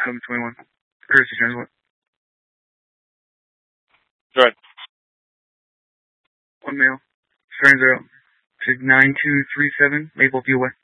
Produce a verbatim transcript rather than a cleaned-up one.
eleven twenty-one. Courtesy transport. Go ahead. One male. Strands are out to nine two three seven Maple View West.